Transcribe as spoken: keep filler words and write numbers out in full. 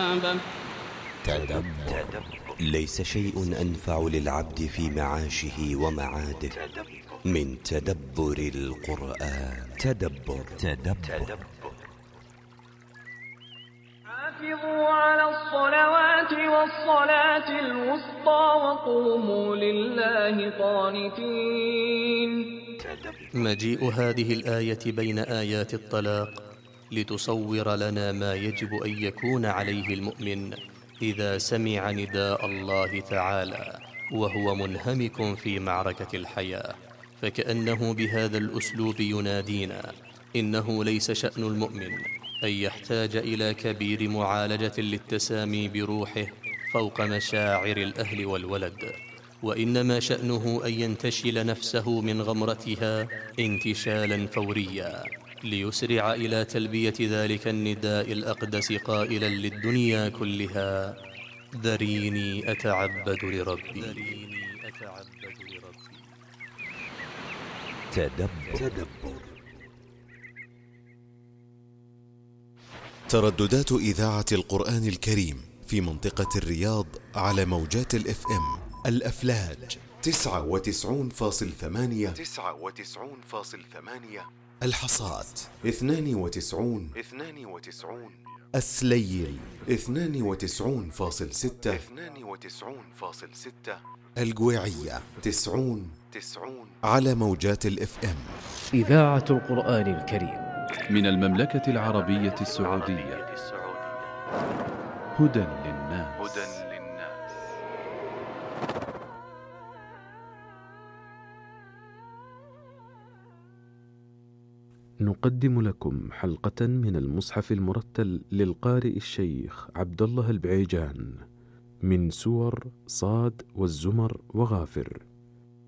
الألباب. تدبر. ليس شيء أنفع للعبد في معاشه ومعاده من تدبر القرآن. تدبر. تدبر. حافظوا على الصلوات والصلاة الوسطى وقوموا لله قانتين. مجيء هذه الآية بين آيات الطلاق لتصور لنا ما يجب أن يكون عليه المؤمن إذا سمع نداء الله تعالى وهو منهمك في معركة الحياة، فكأنه بهذا الأسلوب ينادينا إنه ليس شأن المؤمن أن يحتاج إلى كبير معالجة للتسامي بروحه فوق مشاعر الأهل والولد، وإنما شأنه أن ينتشل نفسه من غمرتها انتشالا فوريا ليسرع إلى تلبية ذلك النداء الأقدس قائلا للدنيا كلها: ذريني أتعبد لربي. تدبر. تدبر. ترددات إذاعة القرآن الكريم في منطقة الرياض على موجات الإف إم الأفلاج تسعة وتسعون فاصل ثمانية تسعة وتسعون فاصل ثمانية، الحصات اثنان وتسعون اثنان وتسعون، السليل اثنان وتسعون فاصل ستة اثنان وتسعون فاصل ستة، القويعية تسعون تسعون على موجات الإف إم. إذاعة القرآن الكريم من المملكة العربية السعودية. هدى للناس. هدى للناس. نقدم لكم حلقة من المصحف المرتل للقارئ الشيخ عبد الله البعيجان من سور صاد والزمر وغافر.